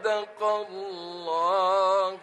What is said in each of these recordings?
صدق الله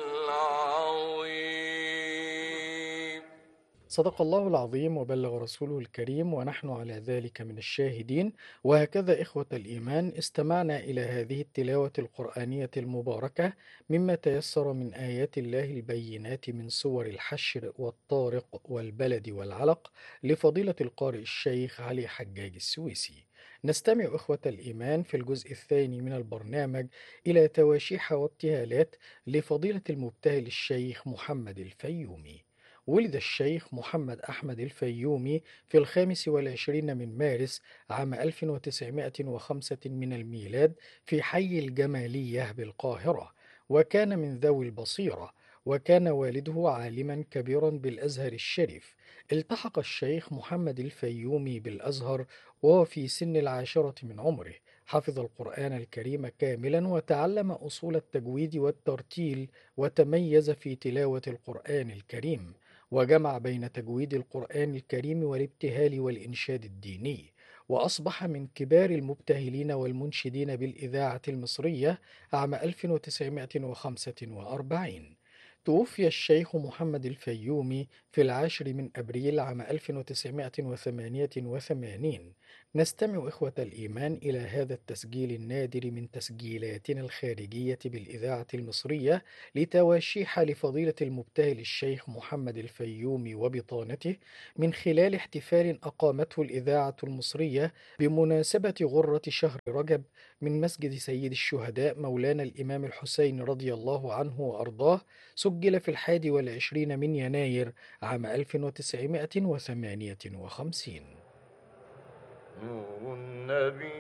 العظيم. صدق الله العظيم وبلغ رسوله الكريم ونحن على ذلك من الشاهدين. وهكذا إخوة الإيمان استمعنا إلى هذه التلاوة القرآنية المباركة مما تيسر من آيات الله البينات من سور الحشر والطارق والبلد والعلق لفضيلة القارئ الشيخ علي حجاج السويسي. نستمع إخوة الإيمان في الجزء الثاني من البرنامج إلى تواشيح وابتهالات لفضيلة المبتهل الشيخ محمد الفيومي. ولد الشيخ محمد أحمد الفيومي في 25 من مارس عام 1905 من الميلاد في حي الجمالية بالقاهرة، وكان من ذوي البصيرة، وكان والده عالما كبيرا بالأزهر الشريف. التحق الشيخ محمد الفيومي بالأزهر وهو في سن 10 من عمره، حفظ القرآن الكريم كاملا وتعلم أصول التجويد والترتيل، وتميز في تلاوة القرآن الكريم، وجمع بين تجويد القرآن الكريم والابتهال والإنشاد الديني، وأصبح من كبار المبتهلين والمنشدين بالإذاعة المصرية عام 1945. توفي الشيخ محمد الفيومي في 10 من أبريل عام 1988. نستمع إخوة الإيمان إلى هذا التسجيل النادر من تسجيلاتنا الخارجية بالإذاعة المصرية لتواشيح لفضيلة المبتهل الشيخ محمد الفيومي وبطانته من خلال احتفال أقامته الإذاعة المصرية بمناسبة غرة شهر رجب من مسجد سيد الشهداء مولانا الإمام الحسين رضي الله عنه وأرضاه، سجل في 21 من يناير عام 1958. نور النبي